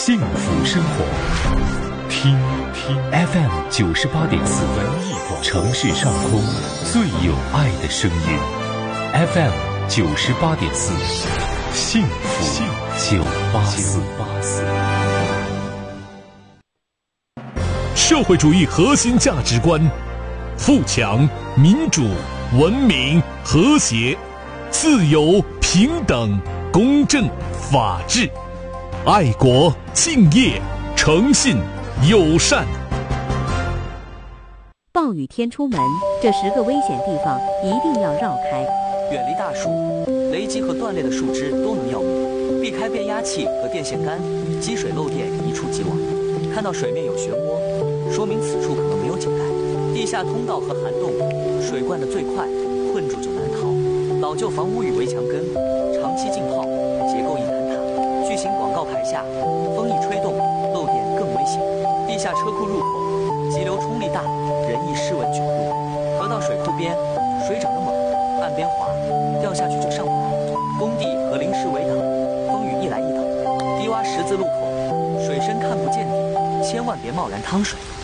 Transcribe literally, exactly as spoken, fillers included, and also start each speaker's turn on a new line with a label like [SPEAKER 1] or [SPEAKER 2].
[SPEAKER 1] 幸福生活，听听 F M 九十八点四，文艺广城市上空最有爱的声音 ，F M 九十八点四，幸福九八四。
[SPEAKER 2] 社会主义核心价值观：富强、民主、文明、和谐、自由、平等、公正、法治。爱国、敬业、诚信、友善。
[SPEAKER 3] 暴雨天出门，这十个危险地方一定要绕开。
[SPEAKER 4] 远离大树，雷击和断裂的树枝都能要命。避开变压器和电线杆，积水漏电一触即亡。看到水面有漩涡，说明此处可能没有井盖。地下通道和涵洞，水灌得最快，困住就难逃。老旧房屋与围墙根，长期浸泡，结构易坍塌。巨型广告牌下，风一吹动，漏电更危险。地下车库入口，急流冲力大，人易失稳卷入。河道水库边，水涨得猛，岸边滑，掉下去就上不来。工地和临时围挡，风雨一来一倒。低洼十字路口，水深看不见底，千万别贸然趟水。